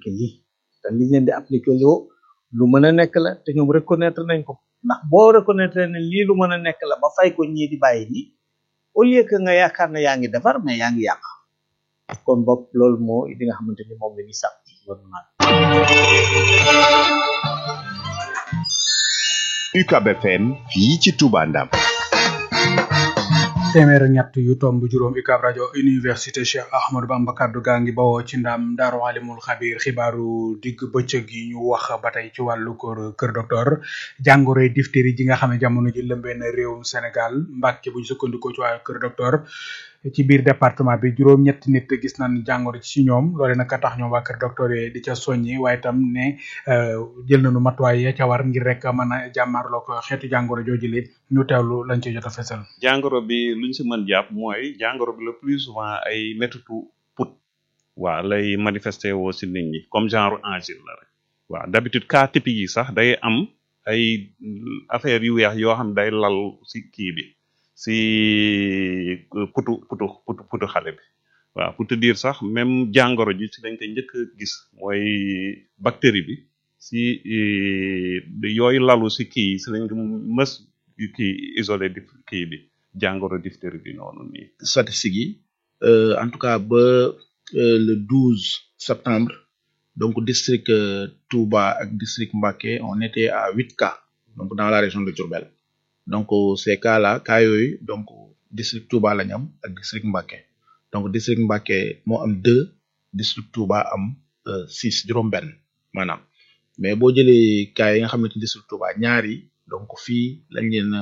appliquer lii te li leen di appliquer loo lu mën a nekk la te ñoom reconnaître nañ ko ndax boo reconnaître ne lii lu mën a nekk la ba fay ko ñii di bàyyi nii au lieu que nga yaakaar ne yaa ngi defar mais yaa ngi yàq kon boog loolu moo li nga xamante ni moom la ñuy sàkk ci gouvernement UCAB FM fii ci Touba Ndam. téeméer ak ñett yu tomb juróom UCAB rajo université Cheikh Ahmadou Bamba kaddu gaa ngi bawoo ci ndam Daaru Alimul Xabiir xibaaru digg bëccëg yi ñu wax ba tey ci wàllu kër docteur jàngoroy diphtérie ji nga xam ne jamono ji lëmbee na réewum Sénégal Mbàkke bu ñu sukkandikoo ci waa kër docteur ci biir département bi juróom-ñetti nit gis nañ jàngoro ci ñoom loole nag tax ñoom waa kër docteur yi di ca soññi waaye tam ne jël nañu matuwaay ya ca war ngir rek mën a jàmmarloo ko xeetu jàngoro jooju li ñu teewlu lañ ci jot a fesal. jàngoro bi luñ si mën jàpp mooy jàngoro bi le plus souvent ay méttitu put waaw lay manifesté woo si nit ñi comme genre angine la rek waaw d'habitude cas typique yi sax day am ay affaire yu weex yoo xam day lal si kii bi si putu xale bi waaw pour te dire sax même jàngoro ji si dañ koy njëkk a gis mooy bactérie bi si yooyu lalu si kii si lañ ko mës kii isolé di kii bi jàngoro diphtérie bi noonu nii. statistiques yi en tout cas ba le 12 septembre donc district Touba ak district Mbacké on était à 8 cas donc dans la région de Diourbel. donc ces cas yooyu donc district Touba lañ am ak district Mbacké donc district Mbacké moo am 2 district Touba am 6 juróom-benn maanaam mais boo jëlee cas yi nga xam ne ci district Touba ñaari donc fii lañ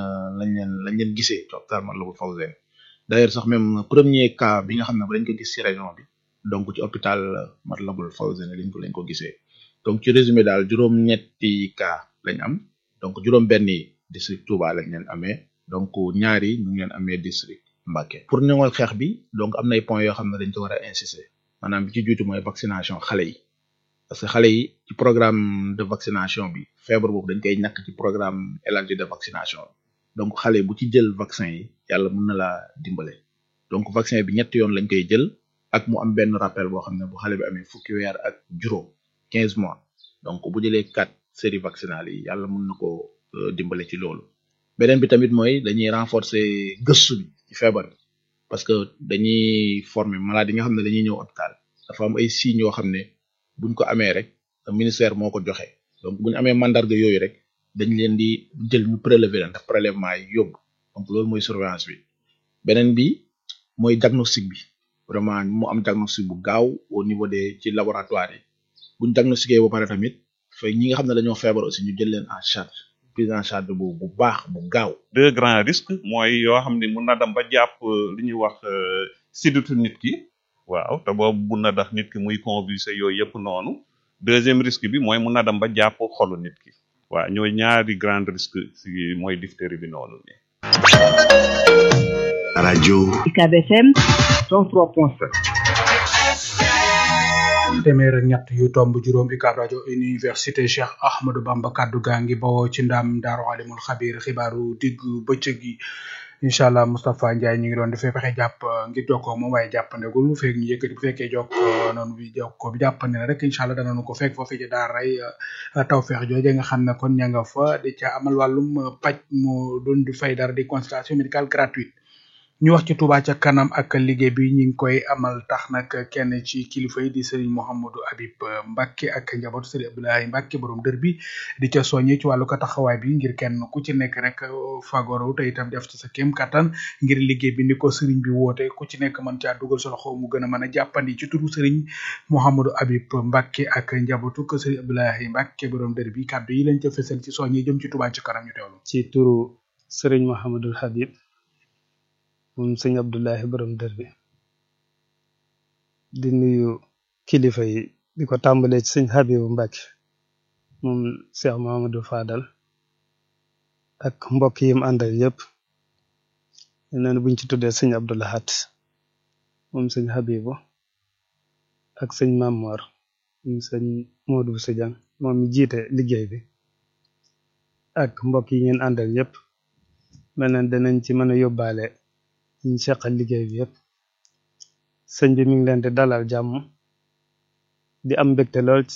leen gisee ci hôpital Matlaboul Fawzeyni d'ailleurs sax même premier cas bi nga xam ne ba dañ ko gis ci région bi donc ci hôpital Matlaboul Fawzeyni lañ ko gisee donc ci résumé daal juróom-ñetti cas lañ am donc juróom-benn yi district Touba lañ leen amee donc ñaari ñu ngi leen amee district Mbacké pour ñoŋal xeex bi donc am na ay points yoo xam ne dañ ko war a insister maanaam bi ci jiitu mooy vaccination xale yi parce que xale yi ci programme de vaccination bi feebar boobu dañ koy ñàkk ci programme élargi de vaccination donc xale bu ci jël vaccin yi yàlla mën na laa dimbale donc vaccin bi ñetti yoon lañ koy jël ak mu am benn rappel boo xam ne bu xale bi amee fukki weer ak juróom 15 mois donc bu jëlee 4 séries vaccinales yi yàlla mën na ko dimbale ci loolu beneen bi tamit mooy dañuy renforcer gëstu bi ci feebar bi parce que dañuy former malade yi nga xam ne dañuy ñëw hôpital dafa am ay signes yoo xam ne buñ ko amee rek ministère moo ko joxe donc buñ amee mandarga yooyu rek dañ leen di jël ñu prélever leen def prélèvement yi yóbbu donc loolu mooy surveillance bi beneen bi mooy diagnostic bi vraiment mu am diagnostic bu gaaw au niveau des ci laboratoire yi buñ diagnostiqué ba pare tamit fay ñi nga xam ne dañoo feebar aussi ñu jël leen en charge prise en charge bu baax bu gaaw. deux grands risques mooy yoo xam ne mun na dem ba jàpp li ñuy wax sidditu nit ki waaw te boobu mun na tax nit ki muy convulsé yooyu yëpp noonu deuxième risque bi mooy mun na dem ba jàpp xolu nit ki waaw ñooy ñaari grand risque si mooy diphtérie bi noonu nii. rajo UCAB FM 103.7. téeméer ak ñett yu tomb juróom UCAB rajo université Cheikh Ahmadou Bamba kaddu gaa ngi bawoo ci ndam Daaru Alimul Xabiir xibaaru digg bëccëg yi incha allah Moustapha Ndiaye ñu ngi doon defee fexe jàpp ngir jokkoo moom waaye jàppandegul feeg ñu yëkkati bu fekkee noonu bi jokkoo bi jàppande na rek incha allah danañu ko fekk foofu ci daaray Tawfekh jooje nga xam ne kon ña nga fa di ca amal wàllum paj mu doon di fay dara di consultation médicale gratuite ñu wax ci Touba ca kanam ak liggéey bi ñu ngi koy amal tax nag kenn ci kilifa yi di Serigne Mouhamadou Habib Mbacké ak njabootu Serigne Abdoulaye Mbacké borom dër bi di ca soññee ci wàllu ko taxawaay bi ngir kenn ku ci nekk rek fagoro te itam def ci sa kéem kattan ngir liggéey bi ni ko Serigne bi woote ku ci nekk mën caa dugal sa loxo mu gën a mën a jàppandi ci turu Serigne Mouhamadou Habib Mbacké ak njabootu ko Serigne Abdoulaye Mbacké borom dër bi kaddu yi lañ ca fësal ci soññee jëm ci Touba ca kanam ñu teewlu. ci turu Serigne Mouhamadou Habib moom sëñ Abdoulahi borom dër bi di nuyu kilifa yi di ko tàmbalee ci sëñ Habibu Mbacke moom Cheikh Mahamadou Fadal ak mbokk yi mu àndal yëpp neen buñ ci tuddee sëñ Abdoulahat moom sëñ Habibu ak sëñ Mamor moom sëñ Modou Sadiang moom mi jiite liggéey bi ak mbokk yi ngeen àndal yëpp mel na danañ ci mën a yóbbaale ñu seqal liggéey bi yëpp sëñ bi mi ngi leen di dalal jàmm di am mbégte lool